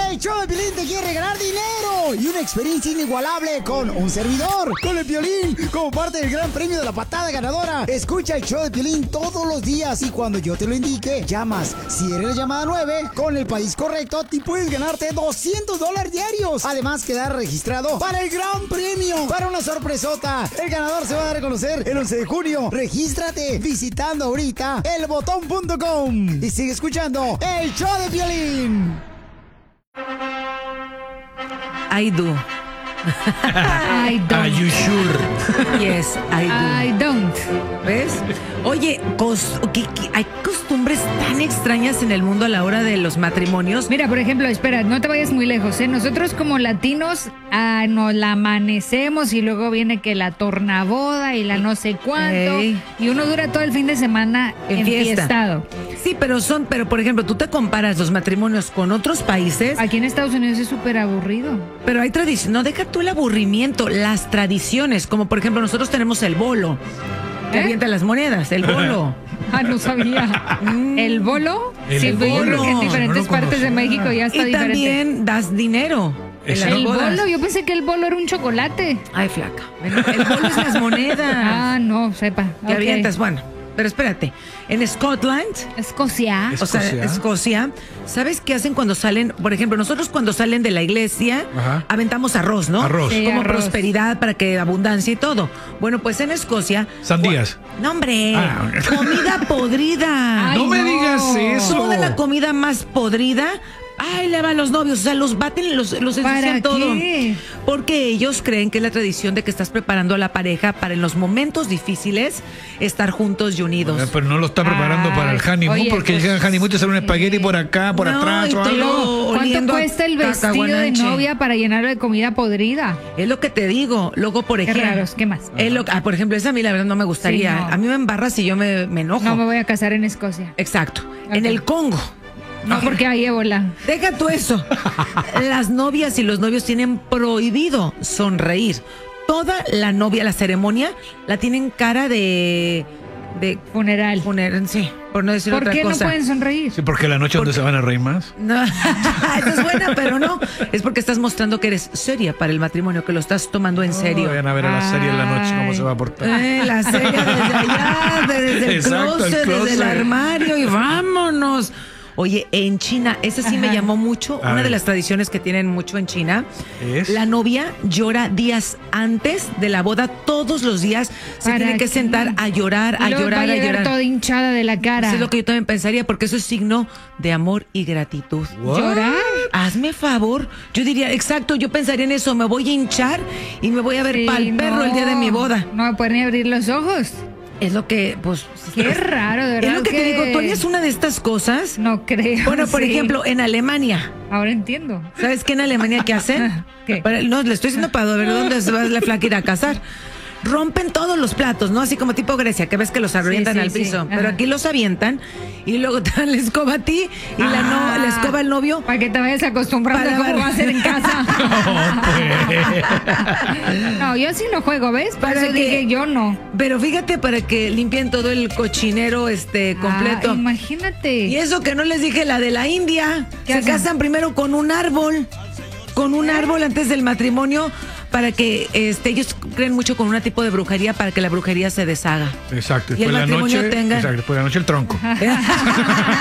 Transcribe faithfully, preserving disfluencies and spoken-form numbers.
El show de Piolín te quiere regalar dinero y una experiencia inigualable con un servidor, con el Piolín, como parte del gran premio de la patada ganadora. Escucha el show de Piolín todos los días y cuando yo te lo indique, llamas. Si eres la llamada nueve, con el país correcto, te puedes ganarte doscientos dólares diarios. Además, quedar registrado para el gran premio, para una sorpresota. El ganador se va a dar a conocer el once de junio. Regístrate visitando ahorita el botón punto com y sigue escuchando el show de Piolín. I do. I don't. Are you sure? Yes, I do. I don't. ¿Ves? Oye, cos- ¿qué- qué- hay costumbres tan extrañas en el mundo a la hora de los matrimonios. Mira, por ejemplo, espera, no te vayas muy lejos, ¿eh? Nosotros como latinos ah, nos la amanecemos y luego viene que la tornaboda y la no sé cuánto. Ey. Y uno dura todo el fin de semana En fiesta. enfiestado. Sí, pero son, pero por ejemplo, tú te comparas los matrimonios con otros países, Aquí en Estados Unidos es súper aburrido. pero hay tradición. No, deja tú el aburrimiento, las tradiciones, como por ejemplo nosotros tenemos el bolo, que ¿Eh? avienta las monedas, el bolo. Ah, no sabía. ¿El bolo? El sí, pues yo creo que en bolo. diferentes No lo partes de conocía. México ya está Y diferente. también das dinero. en Ese las El bodas. bolo, yo pensé que el bolo era un chocolate. Ay, flaca. Bueno, el bolo es las monedas. Ah, no, sepa. Que Ok. avientas, bueno. Pero espérate, en Scotland, Escocia. o sea, Escocia. Escocia, ¿sabes qué hacen cuando salen? Por ejemplo, nosotros cuando salen de la iglesia, Ajá. aventamos arroz, ¿no? Arroz. Sí, Como arroz. prosperidad para que abundancia y todo. Bueno, pues en Escocia. Sandías. No, hombre, Ah. comida podrida. Ay, no me no. digas eso. Toda la comida más podrida. Ay, le va a los novios, o sea, los baten, los, los ¿Para ensucian todo. qué? Porque ellos creen que es la tradición de que estás preparando a la pareja para en los momentos difíciles estar juntos y unidos. Eh, Pero no lo está preparando Ay, para el honeymoon, oye, porque pues, llega el honeymoon y te sale un espagueti por acá, por No, atrás y o te algo. lo- ¿Cuánto oliendo a cuesta el vestido de cacahuanche. novia para llenarlo de comida podrida? Es lo que te digo. Luego, por Qué ejemplo. raros, ¿qué más? es lo- ah, por ejemplo, esa a mí la verdad no me gustaría. Sí, no. A mí me embarra si yo me, me enojo. No me voy a casar en Escocia. Exacto. En Ok. el Congo. No, porque hay ébola. Deja tú eso. Las novias y los novios tienen prohibido sonreír. Toda la novia, la ceremonia, la tienen cara de. de. Funeral. poner, sí, por no decir ¿Por otra qué no cosa. pueden sonreír? Sí, porque la noche donde se van a reír más. No, esa es buena, pero no. Es porque estás mostrando que eres seria para el matrimonio, que lo estás tomando en serio. Vayan a ver a la serie en la noche cómo Ay. se va a portar. Eh, la serie desde allá, desde el Exacto, el closet, desde el closet. armario y vámonos. Oye, en China, esa sí me Ajá. llamó mucho, A una de ver. las tradiciones que tienen mucho en China. ¿Es? La novia llora días antes de la boda, todos los días se ¿Para tiene que qué? sentar a llorar, a Y luego llorar, va a a llegar llorar. toda hinchada de la cara. Eso es lo que yo también pensaría, porque eso es signo de amor y gratitud. What? ¿Llorar? Hazme favor. Yo diría, exacto, yo pensaría en eso. Me voy a hinchar y me voy a ver Sí, pa'l perro no. el día de mi boda. No me pueden ni abrir los ojos. Es lo que, pues. Qué raro, de verdad. Es lo que, te digo, tú harías una de estas cosas. No creo. Bueno, por sí. ejemplo, en Alemania. Ahora entiendo. ¿Sabes qué en Alemania qué hacen? ¿Qué? Para- no, le estoy diciendo para ver dónde se va la flaca a ir a casar. Rompen todos los platos, ¿no? Así como tipo Grecia, que ves que los avientan sí, al sí. piso. Ajá. Pero aquí los avientan y luego te dan la escoba a ti y la, no, la escoba al novio. Para que te vayas acostumbrando Para a cómo bar- va a ser en casa. No, yo sí no juego, ¿ves? Por Para eso que- dije yo no. Pero fíjate para que limpien todo el cochinero este completo. Ah, imagínate. Y eso que no les dije, la de la India. ¿Qué Se hacen? casan primero con un árbol. Con un árbol antes del matrimonio. Para que este, ellos creen mucho con un tipo de brujería para que la brujería se deshaga. Exacto. Y el Después de la matrimonio noche. tenga- Exacto. Después de la noche el tronco.